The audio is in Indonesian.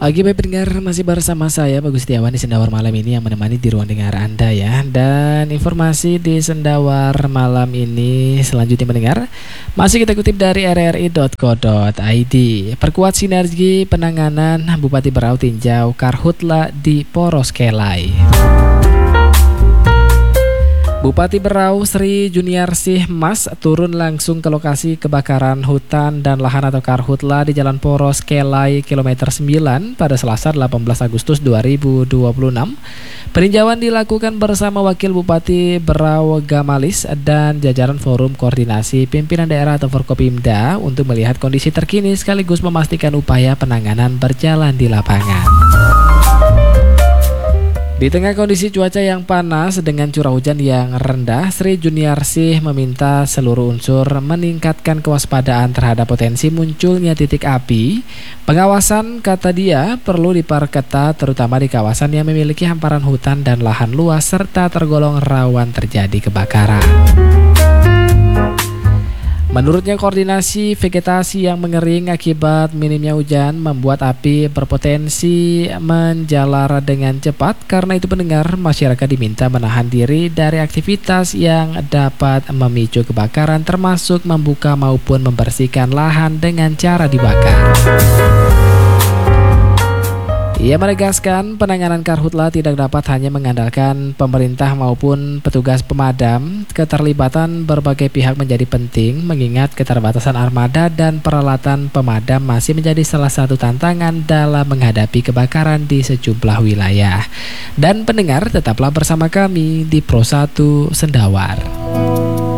Oke baik pendengar, masih bersama saya Bagus Setiawan di Sendawar Malam ini yang menemani di ruang dengar Anda ya. Dan informasi di Sendawar Malam ini selanjutnya mendengar masih kita kutip dari rri.co.id. Perkuat sinergi penanganan Bupati Berau tinjau Karhutla di Poros Kelai. Bupati Berau Sri Juniarsih Mas turun langsung ke lokasi kebakaran hutan dan lahan atau Karhutla di Jalan Poros Kelai kilometer 9 pada Selasa 18 Agustus 2026. Peninjauan dilakukan bersama Wakil Bupati Berau Gamalis dan jajaran Forum Koordinasi Pimpinan Daerah atau Forkopimda untuk melihat kondisi terkini sekaligus memastikan upaya penanganan berjalan di lapangan. Di tengah kondisi cuaca yang panas dengan curah hujan yang rendah, Sri Juniarsih meminta seluruh unsur meningkatkan kewaspadaan terhadap potensi munculnya titik api. Pengawasan, kata dia, perlu diperketat terutama di kawasan yang memiliki hamparan hutan dan lahan luas serta tergolong rawan terjadi kebakaran. Menurutnya koordinasi vegetasi yang mengering akibat minimnya hujan membuat api berpotensi menjalar dengan cepat. Karena itu pendengar, masyarakat diminta menahan diri dari aktivitas yang dapat memicu kebakaran termasuk membuka maupun membersihkan lahan dengan cara dibakar. Ia menegaskan penanganan Karhutla tidak dapat hanya mengandalkan pemerintah maupun petugas pemadam. Keterlibatan berbagai pihak menjadi penting mengingat keterbatasan armada dan peralatan pemadam masih menjadi salah satu tantangan dalam menghadapi kebakaran di sejumlah wilayah. Dan pendengar, tetaplah bersama kami di Pro 1 Sendawar.